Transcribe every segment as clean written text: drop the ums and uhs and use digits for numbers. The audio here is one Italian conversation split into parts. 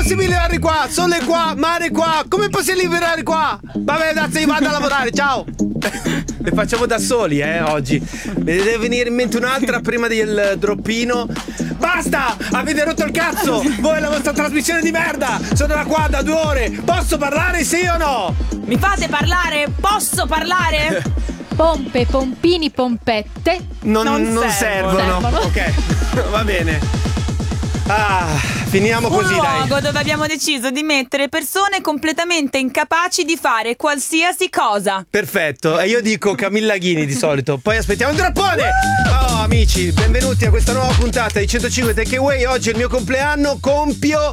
possibile arrivare qua? Sole qua, mare qua. Come possibile arrivare qua? Vabbè, adesso io vado a lavorare, ciao. Le facciamo da soli, oggi. Me ne deve venire in mente un'altra prima del droppino. Basta! Avete rotto il cazzo! Voi la vostra trasmissione di merda! Sono da qua da 2 ore! Posso parlare, sì o no? Mi fate parlare? Posso parlare? Pompe, pompini, pompette Non servono. Ok, va bene. Finiamo così, un dai. luogo dove abbiamo deciso di mettere persone completamente incapaci di fare qualsiasi cosa. Perfetto, e io dico Camilla Ghini di solito. Poi aspettiamo un droppone. Oh amici, benvenuti a questa nuova puntata di 105 Takeaway. Oggi è il mio compleanno, compio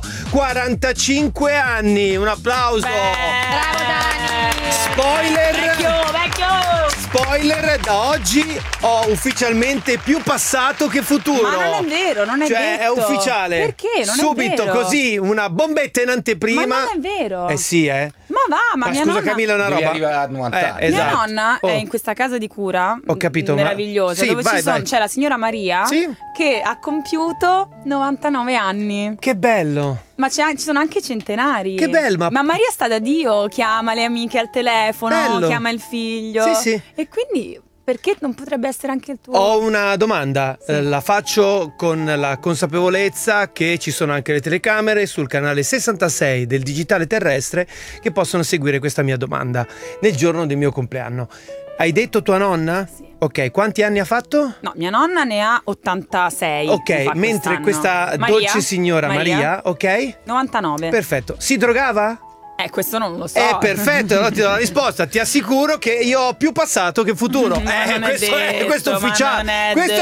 45 anni. Un applauso. Bravo Dani. Spoiler. Vecchio. Spoiler, da oggi ho ufficialmente più passato che futuro. Ma non è vero, non è cioè, detto. è ufficiale. Perché? Non Subito, è vero. così, una bombetta in anteprima. Ma non è vero. Sì, Ma va, ma mia scusa nonna... Camilla, una Devi roba. arrivare a 90 anni. Mia Esatto. nonna è Oh. in questa casa di cura. Ho capito, ma- meravigliosa, sì, dove vai, vai. c'è la signora Maria, Sì. che ha compiuto 99 anni. Che bello. Ma ci sono anche centenari. Che bello, ma- Maria sta da Dio, chiama le amiche al telefono, Bello. chiama il figlio. Sì, sì. E quindi perché non potrebbe essere anche il tuo? Ho una domanda, Sì. la faccio con la consapevolezza che ci sono anche le telecamere sul canale 66 del Digitale Terrestre che possono seguire questa mia domanda nel giorno del mio compleanno. Hai detto tua nonna? Sì. Ok, quanti anni ha fatto? No, mia nonna ne ha 86. Ok, fa mentre quest'anno. questa Maria? dolce signora Maria, ok? 99. Perfetto. Si drogava? Questo non lo so. Perfetto, allora ti do la risposta. Ti assicuro che io ho più passato che futuro. Ma non è questo è detto, ufficiale. ma non è Questo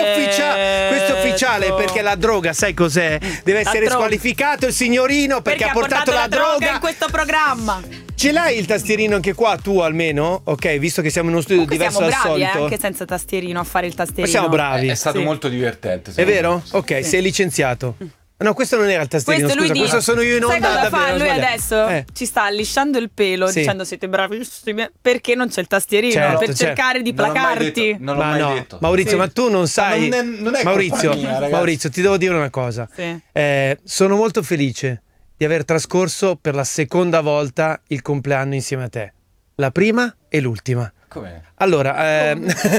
è ufficiale detto. perché la droga, sai cos'è? Deve essere droga. squalificato il signorino perché ha portato la droga in questo programma. Ce l'hai il tastierino anche qua, tu almeno? Ok, visto che siamo in uno studio Comunque diverso siamo dal bravi solito. anche senza tastierino a fare il tastierino. Siamo bravi. È stato Sì. molto divertente. È vero? Sì. Ok, sei licenziato. No, questo non era il tastierino, Questo lui scusa, questo sono io in Sai onda. cosa davvero, fa? ho Lui sbagliato. adesso ci sta lisciando il pelo Sì. dicendo siete bravissimi perché non c'è il tastierino Certo, per certo. cercare di Non l'ho mai placarti. detto, non l'ho Ma mai no, detto. Maurizio, Sì. ma tu non sai. non è Maurizio, colpa mia, ragazzi. Maurizio, ti devo dire una cosa. Sì. Sono molto felice di aver trascorso per la seconda volta il compleanno insieme a te. La prima e l'ultima. Com'è? Allora, È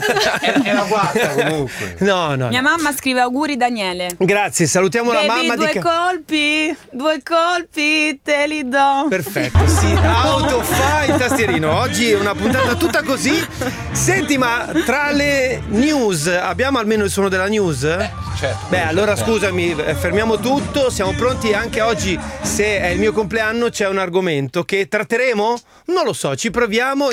la quarta comunque. no. Mia mamma scrive auguri Daniele. Grazie, salutiamo la Baby, mamma due colpi, te li do. Perfetto, si autofa il tastierino. Oggi è una puntata tutta così. Senti, ma tra le news abbiamo almeno il suono della news? Certo. Beh, allora scusami, fermiamo tutto. Siamo pronti anche oggi. Se è il mio compleanno, c'è un argomento che tratteremo? Non lo so, ci proviamo.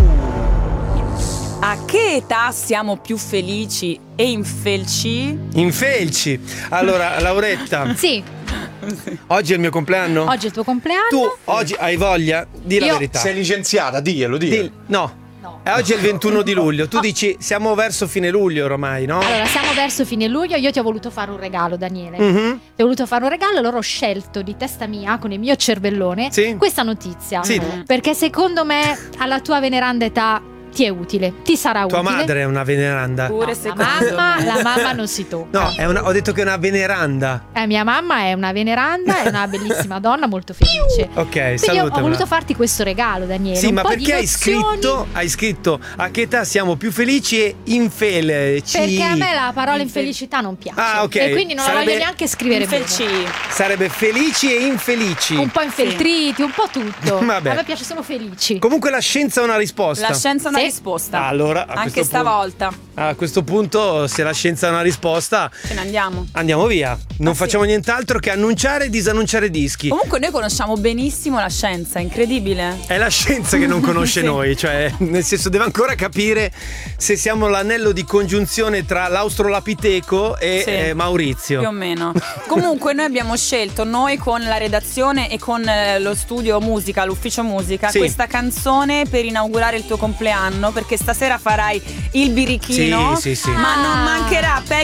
A che età siamo più felici e infelci? Infelci. Allora, Lauretta, Sì, oggi è il mio compleanno? oggi è il tuo compleanno. Tu oggi hai voglia? Di la Io- verità. Sei licenziata, diglielo. No. Oggi è il 21 di luglio. Tu dici siamo verso fine luglio ormai, no? Allora, siamo verso fine luglio. Io ti ho voluto fare un regalo, Daniele. Mhm. Ti ho voluto fare un regalo, allora ho scelto di testa mia, con il mio cervellone, Sì. questa notizia. Sì. Perché secondo me, alla tua veneranda età, ti è utile. Ti sarà Tua utile. madre è una veneranda. Pure La secondo mamma, me. la mamma non si tocca. No, ho detto che è una veneranda. Mia mamma è una veneranda, è una bellissima donna, molto felice. Ok, Quindi ho salutamela. voluto farti questo regalo, Daniele. Sì, un ma po' perché di nozioni, hai scritto a che età siamo più felici e infelici? Perché a me la parola infelicità non piace. Ah, ok. E quindi non la Sarebbe- voglio neanche scrivere bene. Infelci. Sarebbe felici e infelici. Un po' infeltriti, un po' tutto. Vabbè. A me piace solo felici. Comunque la scienza ha una risposta. La scienza ha una Sì. risposta. Allora, a Anche questo stavolta. A questo punto, se la scienza ha una risposta, Ce ne andiamo. andiamo via. Non sì. facciamo nient'altro che annunciare e disannunciare dischi. Comunque noi conosciamo benissimo la scienza, incredibile. È la scienza che non conosce Sì. noi, cioè nel senso deve ancora capire se siamo l'anello di congiunzione tra l'australopiteco e Sì. Maurizio. Più o meno. Comunque noi abbiamo scelto, noi con la redazione e con lo studio musica, l'ufficio musica, Sì. questa canzone per inaugurare il tuo compleanno, perché stasera farai il birichino. Sì. Ma non mancherà Peggy